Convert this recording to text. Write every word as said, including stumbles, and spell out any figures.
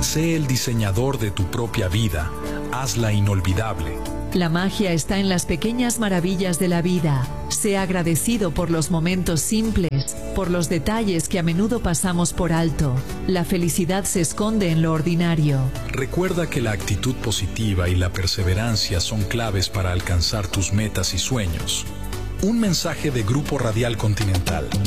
Sé el diseñador de tu propia vida. Hazla inolvidable. La magia está en las pequeñas maravillas de la vida. Sé agradecido por los momentos simples, por los detalles que a menudo pasamos por alto. La felicidad se esconde en lo ordinario. Recuerda que la actitud positiva y la perseverancia son claves para alcanzar tus metas y sueños. Un mensaje de Grupo Radial Continental.